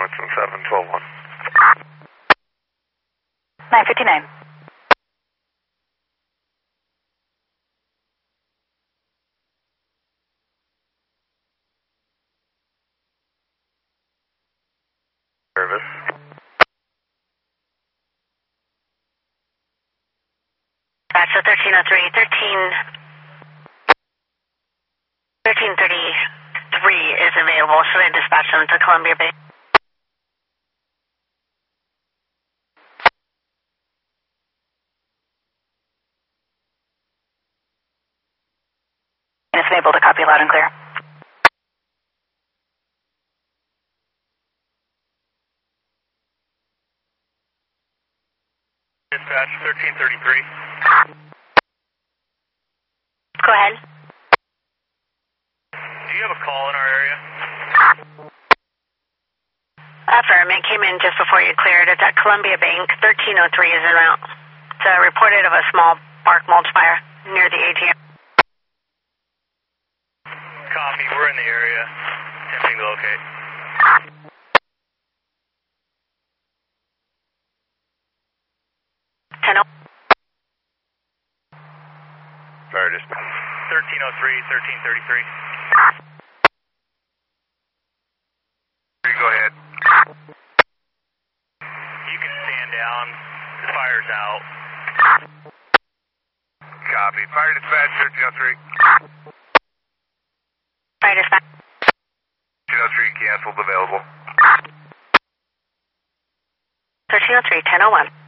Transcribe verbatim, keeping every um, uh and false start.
Norton seven twelve one. nine fifty-nine. Service. Dispatch thirteen oh three, thirteen, thirteen thirty-three is available. Should I dispatch them to Columbia Bay? And it's enabled to copy loud and clear. Dispatch thirteen thirty-three. Go ahead. Do you have a call in our area? Affirm, it came in just before you cleared. It's at Columbia Bank. thirteen oh three is en route. It's uh, reported of a small bark mulch fire near the A T M. Copy, we're in the area. Attempting to locate. ten oh. Fire dispatch. thirteen oh three, thirteen thirty-three. Go ahead. You can stand down. The fire's out. Copy. Fire dispatch, thirteen oh three. Fire dispatch. thirteen oh three canceled, available. thirteen oh three, ten oh one.